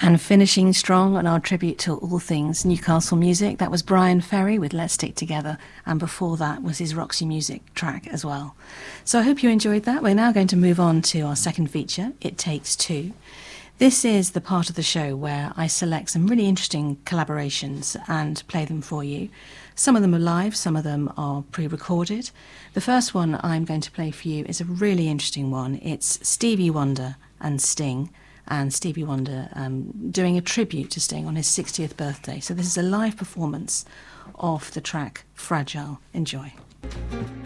And finishing strong on our tribute to all things Newcastle music, that was Brian Ferry with Let's Stick Together, and before that was his Roxy Music track as well. So I hope you enjoyed that. We're now going to move on to our second feature, It Takes Two. This is the part of the show where I select some really interesting collaborations and play them for you. Some of them are live, some of them are pre-recorded. The first one I'm going to play for you is a really interesting one. It's Stevie Wonder and Sting, and Stevie Wonder doing a tribute to Sting on his 60th birthday. So this is a live performance of the track Fragile. Enjoy.